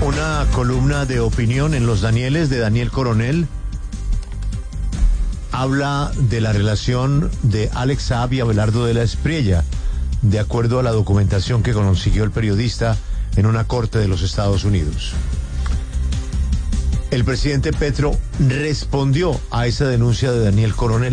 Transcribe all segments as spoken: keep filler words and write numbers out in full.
Una columna de opinión en Los Danieles de Daniel Coronel habla de la relación de Alex Saab y Abelardo de la Espriella, de acuerdo a la documentación que consiguió el periodista en una corte de los Estados Unidos. El presidente Petro respondió a esa denuncia de Daniel Coronel.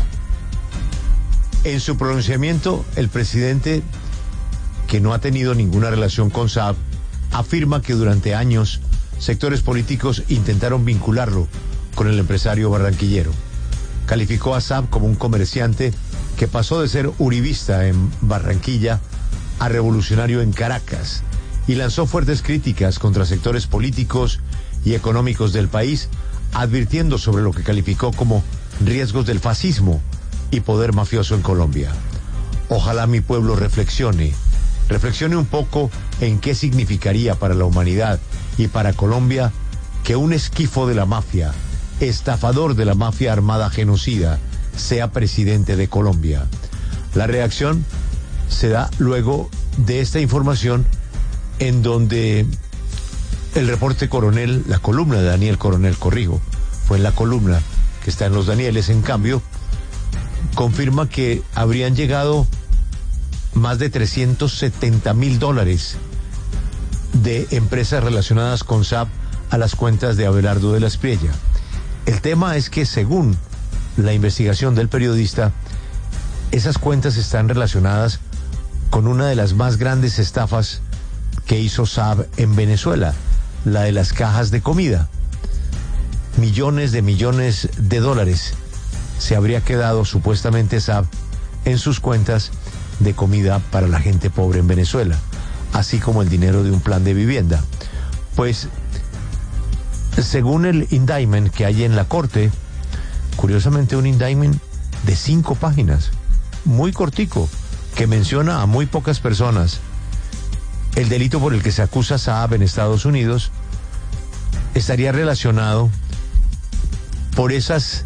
En su pronunciamiento, el presidente, que no ha tenido ninguna relación con Saab, afirma que durante años sectores políticos intentaron vincularlo con el empresario barranquillero. Calificó a Saab como un comerciante que pasó de ser uribista en Barranquilla a revolucionario en Caracas y lanzó fuertes críticas contra sectores políticos y económicos del país, advirtiendo sobre lo que calificó como riesgos del fascismo y poder mafioso en Colombia. Ojalá mi pueblo reflexione, reflexione un poco en qué significaría para la humanidad y para Colombia que un esquifo de la mafia, estafador de la mafia armada genocida, sea presidente de Colombia. La reacción se da luego de esta información en donde el reporte Coronel, la columna de Daniel Coronel, corrijo, fue en la columna que está en Los Danieles, en cambio, confirma que habrían llegado más de trescientos setenta mil dólares de empresas relacionadas con Saab a las cuentas de Abelardo de la Espriella. El tema es que, según la investigación del periodista, esas cuentas están relacionadas con una de las más grandes estafas que hizo Saab en Venezuela, la de las cajas de comida. Millones de millones de dólares se habría quedado supuestamente Saab en sus cuentas de comida para la gente pobre en Venezuela, así como el dinero de un plan de vivienda. Pues, según el indictment que hay en la corte, curiosamente un indictment de cinco páginas, muy cortico, que menciona a muy pocas personas, el delito por el que se acusa a Saab en Estados Unidos estaría relacionado por esas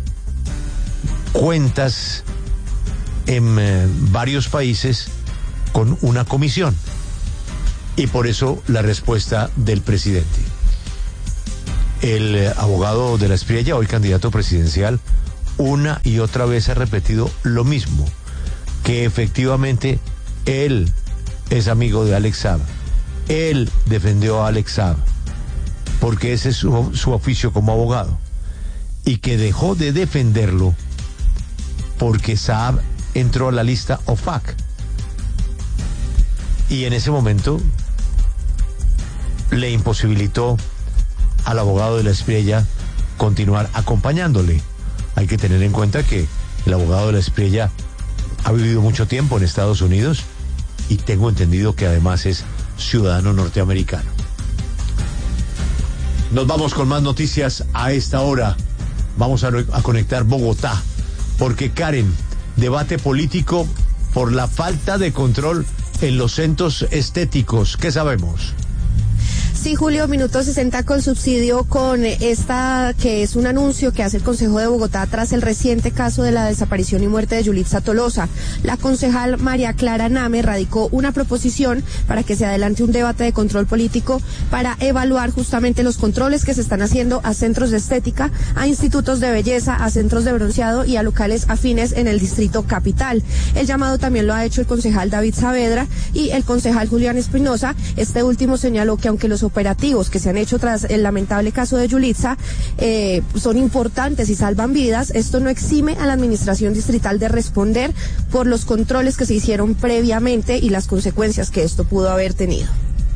cuentas en eh, varios países con una comisión, y por eso la respuesta del presidente. El eh, abogado de la Espriella, hoy candidato presidencial, una y otra vez ha repetido lo mismo, que efectivamente él es amigo de Alex Saab, él defendió a Alex Saab porque ese es su, su oficio como abogado, y que dejó de defenderlo porque Saab entró a la lista O F A C, y en ese momento le imposibilitó al abogado de la Espriella continuar acompañándole. Hay que tener en cuenta que el abogado de la Espriella ha vivido mucho tiempo en Estados Unidos y tengo entendido que además es ciudadano norteamericano. Nos vamos con más noticias a esta hora. Vamos a, a conectar Bogotá, porque Karen, debate político por la falta de control en los centros estéticos. ¿Qué sabemos? Sí, Julio, minuto sesenta con subsidio con esta, que es un anuncio que hace el Consejo de Bogotá tras el reciente caso de la desaparición y muerte de Yulitza Tolosa. La concejal María Clara Name radicó una proposición para que se adelante un debate de control político para evaluar justamente los controles que se están haciendo a centros de estética, a institutos de belleza, a centros de bronceado y a locales afines en el distrito capital. El llamado también lo ha hecho el concejal David Saavedra y el concejal Julián Espinosa. Este último señaló que aunque los operativos que se han hecho tras el lamentable caso de Yulitza eh, son importantes y salvan vidas, esto no exime a la administración distrital de responder por los controles que se hicieron previamente y las consecuencias que esto pudo haber tenido.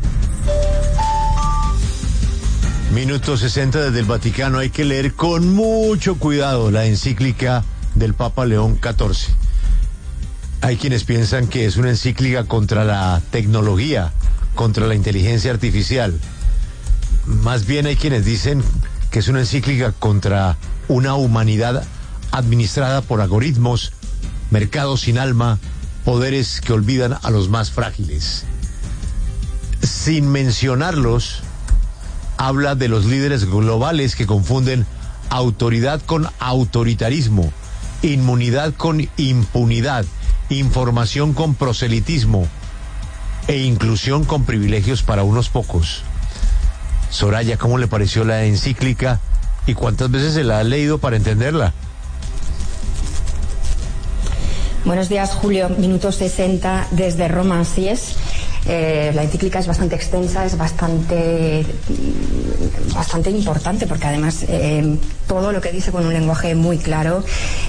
Minuto sesenta desde el Vaticano. Hay que leer con mucho cuidado la encíclica del Papa León catorce. Hay quienes piensan que es una encíclica contra la tecnología, contra la inteligencia artificial. Más bien hay quienes dicen que es una encíclica contra una humanidad administrada por algoritmos, mercados sin alma, poderes que olvidan a los más frágiles. Sin mencionarlos, habla de los líderes globales que confunden autoridad con autoritarismo, inmunidad con impunidad, información con proselitismo e inclusión con privilegios para unos pocos. Soraya, ¿cómo le pareció la encíclica y cuántas veces se la ha leído para entenderla? Buenos días, Julio. Minuto sesenta desde Roma, así es. Eh, la encíclica es bastante extensa, es bastante bastante importante, porque además eh, todo lo que dice con un lenguaje muy claro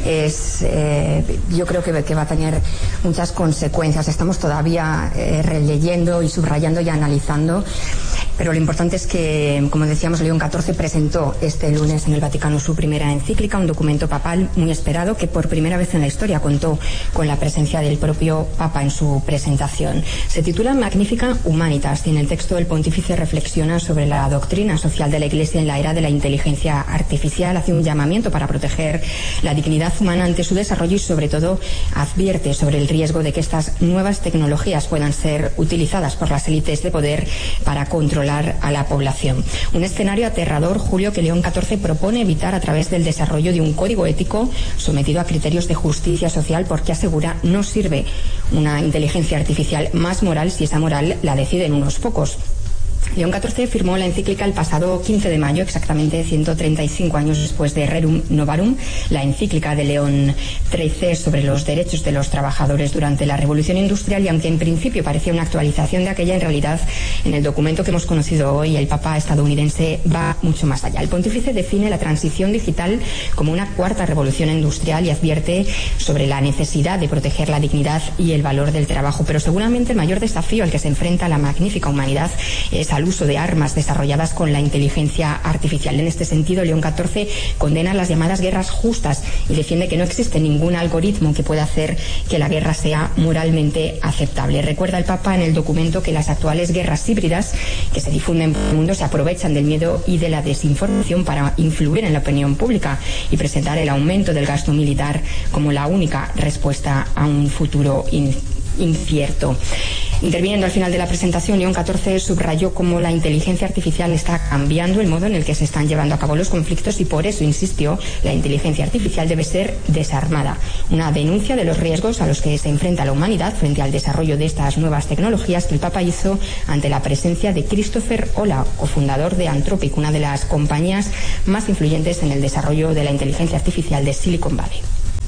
es eh, yo creo que, que va a tener muchas consecuencias. Estamos todavía eh, releyendo y subrayando y analizando, pero lo importante es que, como decíamos, León catorce presentó este lunes en el Vaticano su primera encíclica, un documento papal muy esperado que por primera vez en la historia contó con la presencia del propio Papa en su presentación. Se titula Magnifica Humanitas, y en el texto el pontífice reflexiona sobre la doctrina social de la Iglesia en la era de la inteligencia artificial, hace un llamamiento para proteger la dignidad humana ante su desarrollo y, sobre todo, advierte sobre el riesgo de que estas nuevas tecnologías puedan ser utilizadas por las élites de poder para controlar a la población. Un escenario aterrador, Julio, que León catorce propone evitar a través del desarrollo de un código ético sometido a criterios de justicia social, porque asegura no sirve una inteligencia artificial más moral si esa moral la deciden unos pocos. León catorce firmó la encíclica el pasado quince de mayo, exactamente ciento treinta y cinco años después de Rerum Novarum, la encíclica de León trece sobre los derechos de los trabajadores durante la Revolución Industrial, y aunque en principio parecía una actualización de aquella, en realidad en el documento que hemos conocido hoy el Papa estadounidense va mucho más allá. El pontífice define la transición digital como una cuarta revolución industrial y advierte sobre la necesidad de proteger la dignidad y el valor del trabajo, pero seguramente el mayor desafío al que se enfrenta la magnífica humanidad es al uso de armas desarrolladas con la inteligencia artificial. En este sentido, León catorce condena las llamadas guerras justas y defiende que no existe ningún algoritmo que pueda hacer que la guerra sea moralmente aceptable. Recuerda el Papa en el documento que las actuales guerras híbridas que se difunden por el mundo se aprovechan del miedo y de la desinformación para influir en la opinión pública y presentar el aumento del gasto militar como la única respuesta a un futuro incierto. Interviniendo al final de la presentación, León catorce subrayó cómo la inteligencia artificial está cambiando el modo en el que se están llevando a cabo los conflictos, y por eso insistió, la inteligencia artificial debe ser desarmada. Una denuncia de los riesgos a los que se enfrenta la humanidad frente al desarrollo de estas nuevas tecnologías que el Papa hizo ante la presencia de Christopher Olah, cofundador de Anthropic, una de las compañías más influyentes en el desarrollo de la inteligencia artificial de Silicon Valley.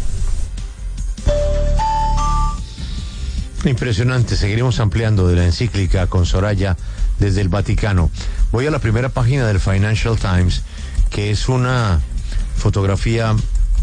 Impresionante. Seguiremos ampliando de la encíclica con Soraya desde el Vaticano. Voy a la primera página del Financial Times, que es una fotografía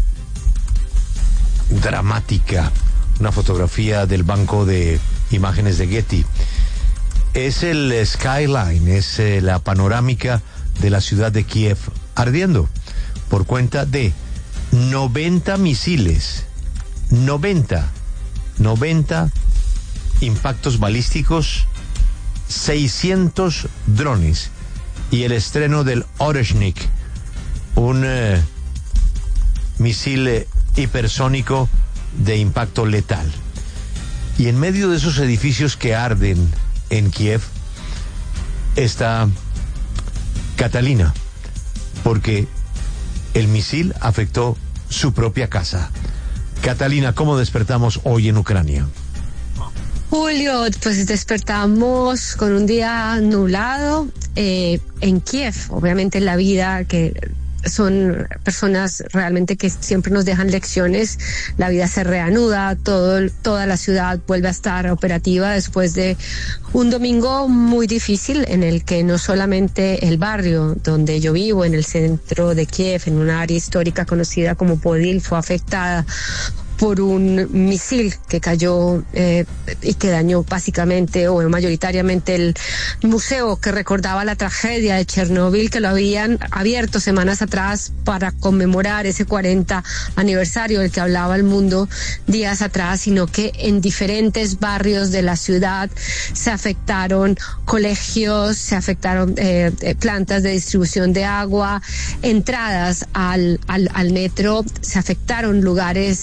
dramática, una fotografía del banco de imágenes de Getty. Es el skyline, es eh, la panorámica de la ciudad de Kiev ardiendo por cuenta de noventa misiles, noventa, noventa impactos balísticos, seiscientos drones y el estreno del Oreshnik, un eh, misil eh, hipersónico de impacto letal. Y en medio de esos edificios que arden en Kiev está Catalina, porque el misil afectó su propia casa. Catalina, ¿cómo despertamos hoy en Ucrania? Julio, pues despertamos con un día nublado eh, en Kiev. Obviamente la vida, que son personas realmente que siempre nos dejan lecciones, la vida se reanuda, todo, toda la ciudad vuelve a estar operativa después de un domingo muy difícil en el que no solamente el barrio donde yo vivo, en el centro de Kiev, en una área histórica conocida como Podil, fue afectada por un misil que cayó eh, y que dañó básicamente o mayoritariamente el museo que recordaba la tragedia de Chernóbil, que lo habían abierto semanas atrás para conmemorar ese cuarenta aniversario del que hablaba el mundo días atrás, sino que en diferentes barrios de la ciudad se afectaron colegios, se afectaron eh, plantas de distribución de agua, entradas al, al, al metro, se afectaron lugares históricos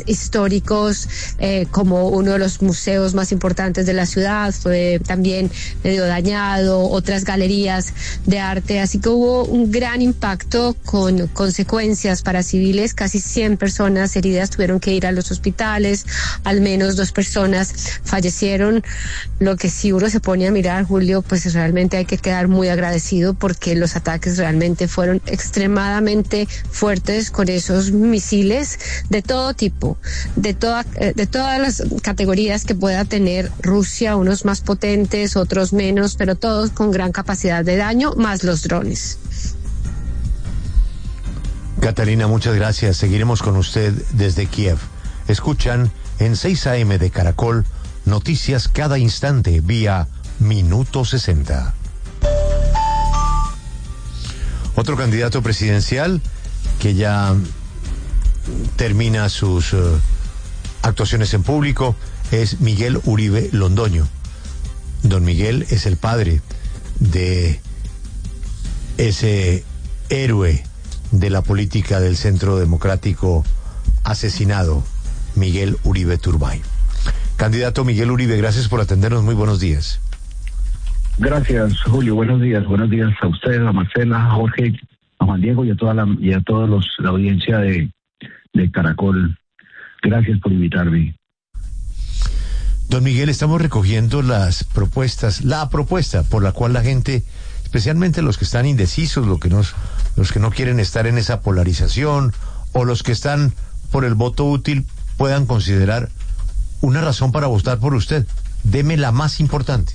históricos, eh, como uno de los museos más importantes de la ciudad, fue también medio dañado, otras galerías de arte, así que hubo un gran impacto con consecuencias para civiles. Casi cien personas heridas tuvieron que ir a los hospitales, al menos dos personas fallecieron. Lo que sí uno se pone a mirar, Julio, pues realmente hay que quedar muy agradecido porque los ataques realmente fueron extremadamente fuertes con esos misiles de todo tipo, de toda, de todas las categorías que pueda tener Rusia, unos más potentes, otros menos, pero todos con gran capacidad de daño, más los drones. Catalina, muchas gracias. Seguiremos con usted desde Kiev. Escuchan en seis a eme de Caracol noticias cada instante vía Minuto sesenta. Otro candidato presidencial que ya termina sus uh, actuaciones en público es Miguel Uribe Londoño. Don Miguel es el padre de ese héroe de la política del Centro Democrático asesinado, Miguel Uribe Turbay. Candidato Miguel Uribe, gracias por atendernos. Muy buenos días. Gracias, Julio. Buenos días. Buenos días a usted, a Marcela, a Jorge, a Juan Diego y a toda la y a todos los la audiencia de, de Caracol. Gracias por invitarme. Don Miguel, estamos recogiendo las propuestas, la propuesta por la cual la gente, especialmente los que están indecisos, los que no, los que no quieren estar en esa polarización, o los que están por el voto útil, puedan considerar una razón para votar por usted. Deme la más importante.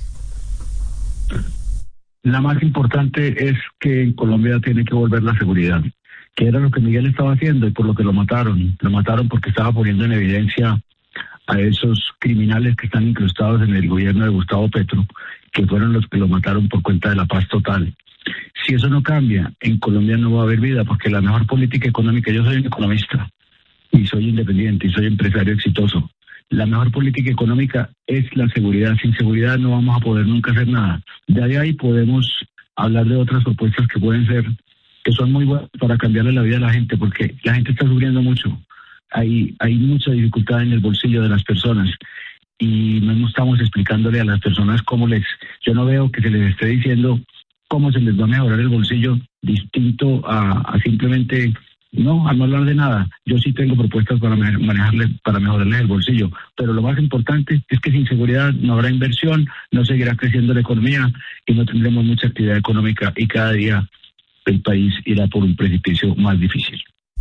La más importante es que en Colombia tiene que volver la seguridad, que era lo que Miguel estaba haciendo y por lo que lo mataron. Lo mataron porque estaba poniendo en evidencia a esos criminales que están incrustados en el gobierno de Gustavo Petro, que fueron los que lo mataron por cuenta de la paz total. Si eso no cambia, en Colombia no va a haber vida, porque la mejor política económica, yo soy un economista y soy independiente y soy empresario exitoso. La mejor política económica es la seguridad. Sin seguridad no vamos a poder nunca hacer nada. De ahí podemos hablar de otras propuestas que pueden ser, que son muy buenas para cambiarle la vida a la gente, porque la gente está sufriendo mucho. Hay, hay mucha dificultad en el bolsillo de las personas y no estamos explicándole a las personas cómo les... Yo no veo que se les esté diciendo cómo se les va a mejorar el bolsillo distinto a, a simplemente... No, a no hablar de nada. Yo sí tengo propuestas para manejarle, para mejorarles el bolsillo, pero lo más importante es que sin seguridad no habrá inversión, no seguirá creciendo la economía y no tendremos mucha actividad económica y cada día el país irá por un precipicio más difícil.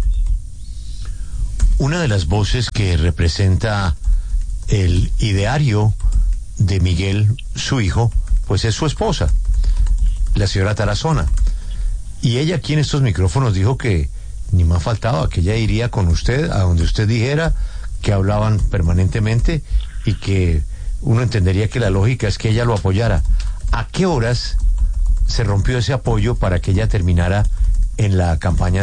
Una de las voces que representa el ideario de Miguel, su hijo, pues es su esposa, la señora Tarazona. Y ella aquí en estos micrófonos dijo que ni más faltaba, que ella iría con usted a donde usted dijera, que hablaban permanentemente y que uno entendería que la lógica es que ella lo apoyara. ¿A qué horas se rompió ese apoyo para que ella terminara en la campaña